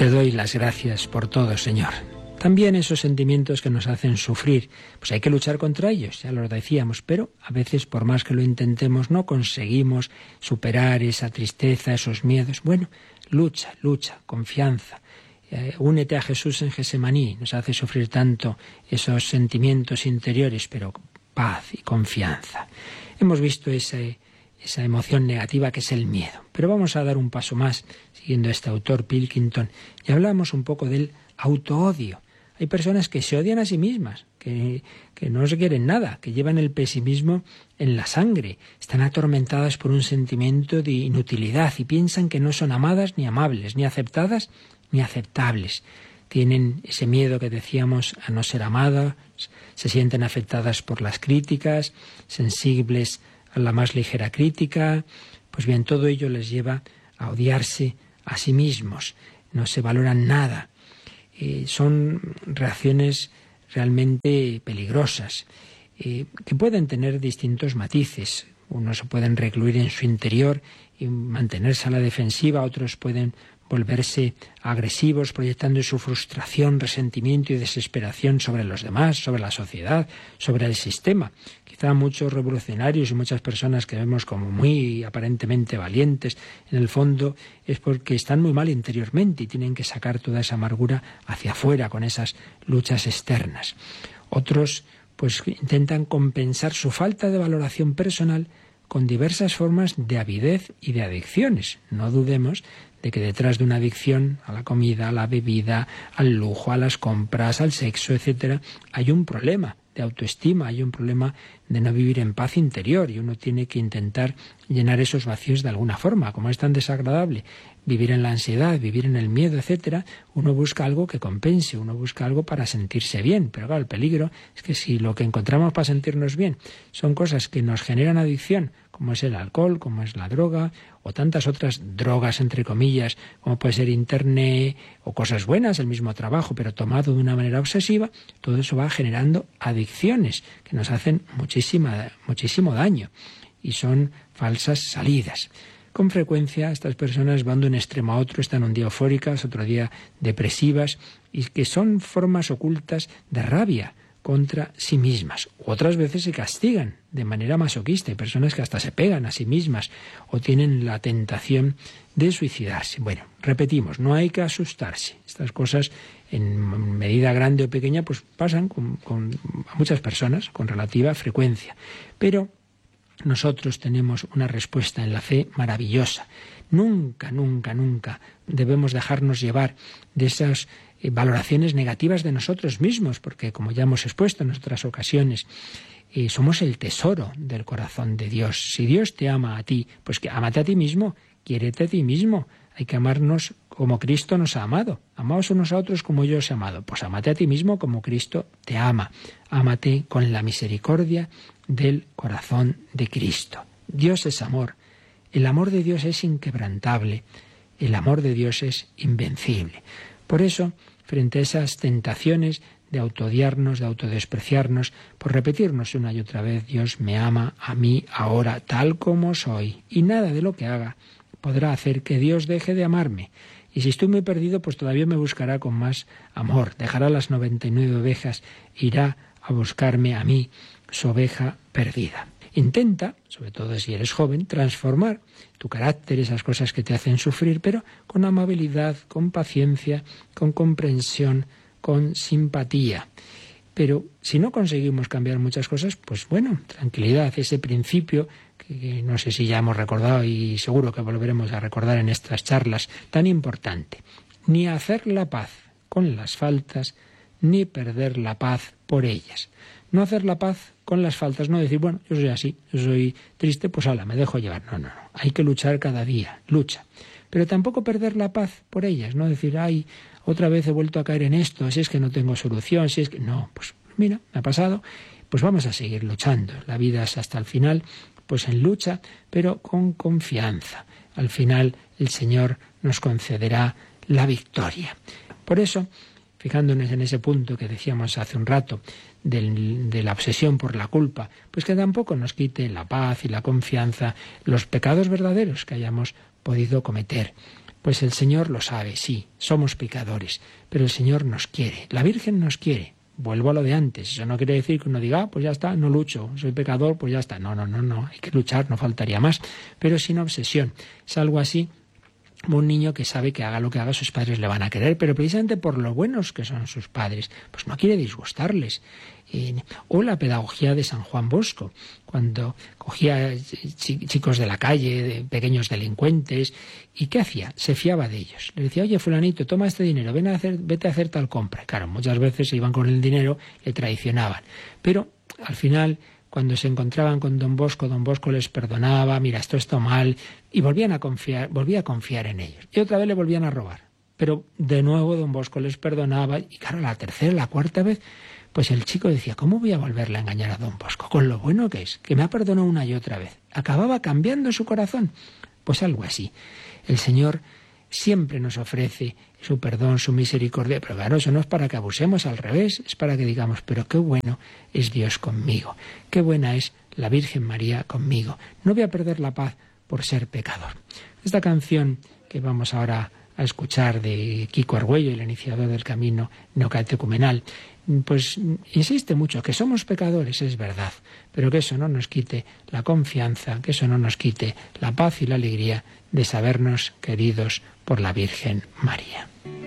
Te doy las gracias por todo, Señor. También esos sentimientos que nos hacen sufrir, pues hay que luchar contra ellos, ya lo decíamos, pero a veces por más que lo intentemos no conseguimos superar esa tristeza, esos miedos. Bueno, lucha, confianza. Únete a Jesús en Gesemaní, nos hace sufrir tanto esos sentimientos interiores, pero paz y confianza. Hemos visto esa emoción negativa que es el miedo, pero vamos a dar un paso más, siguiendo a este autor Pilkington, y hablamos un poco del autoodio. Hay personas que se odian a sí mismas, que no se quieren nada, que llevan el pesimismo en la sangre, están atormentadas por un sentimiento de inutilidad y piensan que no son amadas ni amables, ni aceptadas ni aceptables. Tienen ese miedo que decíamos a no ser amadas, se sienten afectadas por las críticas, sensibles a la más ligera crítica. Pues bien, todo ello les lleva a odiarse a sí mismos, no se valoran nada. Son reacciones realmente peligrosas, que pueden tener distintos matices. Unos se pueden recluir en su interior y mantenerse a la defensiva, otros pueden volverse agresivos, proyectando su frustración, resentimiento y desesperación sobre los demás, sobre la sociedad, sobre el sistema. Quizá muchos revolucionarios y muchas personas que vemos como muy aparentemente valientes, en el fondo es porque están muy mal interiormente y tienen que sacar toda esa amargura hacia afuera con esas luchas externas. Otros pues intentan compensar su falta de valoración personal con diversas formas de avidez y de adicciones. No dudemos de que detrás de una adicción a la comida, a la bebida, al lujo, a las compras, al sexo, etcétera, hay un problema de autoestima, hay un problema de no vivir en paz interior y uno tiene que intentar llenar esos vacíos de alguna forma. Como es tan desagradable vivir en la ansiedad, vivir en el miedo, etcétera, uno busca algo que compense, uno busca algo para sentirse bien. Pero claro, el peligro es que si lo que encontramos para sentirnos bien son cosas que nos generan adicción, como es el alcohol, como es la droga, o tantas otras drogas, entre comillas, como puede ser Internet, o cosas buenas, el mismo trabajo, pero tomado de una manera obsesiva, todo eso va generando adicciones que nos hacen muchísimo daño y son falsas salidas. Con frecuencia estas personas van de un extremo a otro, están un día eufóricas, otro día depresivas, y que son formas ocultas de rabia contra sí mismas. Otras veces se castigan de manera masoquista. Hay personas que hasta se pegan a sí mismas o tienen la tentación de suicidarse. Bueno, repetimos, no hay que asustarse. Estas cosas, en medida grande o pequeña, pues pasan con muchas personas con relativa frecuencia. Pero nosotros tenemos una respuesta en la fe maravillosa. Nunca debemos dejarnos llevar de esas valoraciones negativas de nosotros mismos, porque como ya hemos expuesto en otras ocasiones, somos el tesoro del corazón de Dios. Si Dios te ama a ti, pues que ámate a ti mismo, quiérete a ti mismo. Hay que amarnos como Cristo nos ha amado. Amaos unos a otros como yo os he amado. Pues ámate a ti mismo como Cristo te ama. Ámate con la misericordia del corazón de Cristo. Dios es amor. El amor de Dios es inquebrantable. El amor de Dios es invencible. Por eso, frente a esas tentaciones de autoodiarnos, de autodespreciarnos, por repetirnos una y otra vez, Dios me ama a mí ahora tal como soy, y nada de lo que haga podrá hacer que Dios deje de amarme. Y si estoy muy perdido, pues todavía me buscará con más amor. Dejará las 99 ovejas, irá a buscarme a mí, su oveja perdida. Intenta, sobre todo si eres joven, transformar tu carácter, esas cosas que te hacen sufrir, pero con amabilidad, con paciencia, con comprensión, con simpatía. Pero si no conseguimos cambiar muchas cosas, pues bueno, tranquilidad, ese principio que no sé si ya hemos recordado y seguro que volveremos a recordar en estas charlas, tan importante. Ni hacer la paz con las faltas, ni perder la paz por ellas. No hacer la paz con las faltas, no decir, bueno, yo soy así, yo soy triste, pues ala, me dejo llevar. No. Hay que luchar cada día, lucha. Pero tampoco perder la paz por ellas, no decir, ay, otra vez he vuelto a caer en esto, si es que no tengo solución, si es que... No, pues mira, me ha pasado, pues vamos a seguir luchando. La vida es hasta el final, pues en lucha, pero con confianza. Al final el Señor nos concederá la victoria. Por eso, fijándonos en ese punto que decíamos hace un rato, de la obsesión por la culpa, pues que tampoco nos quite la paz y la confianza, los pecados verdaderos que hayamos podido cometer. Pues el Señor lo sabe, sí, somos pecadores, pero el Señor nos quiere, la Virgen nos quiere. Vuelvo a lo de antes, eso no quiere decir que uno diga, pues ya está, no lucho, soy pecador, pues ya está. No, hay que luchar, no faltaría más, pero sin obsesión. Es algo así como un niño que sabe que haga lo que haga, sus padres le van a querer, pero precisamente por lo buenos que son sus padres, pues no quiere disgustarles. O la pedagogía de San Juan Bosco, cuando cogía chicos de la calle, de pequeños delincuentes, ¿y qué hacía? Se fiaba de ellos. Le decía, oye, fulanito, toma este dinero, vete a hacer tal compra. Claro, muchas veces se iban con el dinero y le traicionaban. Pero al final, cuando se encontraban con Don Bosco les perdonaba, mira, esto está mal, y volvía a confiar en ellos. Y otra vez le volvían a robar. Pero de nuevo Don Bosco les perdonaba, y claro, la tercera, la cuarta vez, pues el chico decía, ¿cómo voy a volverle a engañar a Don Bosco? Con lo bueno que es, que me ha perdonado una y otra vez. Acababa cambiando su corazón. Pues algo así. El Señor siempre nos ofrece su perdón, su misericordia, pero claro, eso no es para que abusemos, al revés, es para que digamos, pero qué bueno es Dios conmigo, qué buena es la Virgen María conmigo. No voy a perder la paz por ser pecador. Esta canción que vamos ahora a escuchar de Kiko Argüello, el iniciador del camino neocatecumenal, pues insiste mucho que somos pecadores, es verdad, pero que eso no nos quite la confianza, que eso no nos quite la paz y la alegría de sabernos queridos por la Virgen María.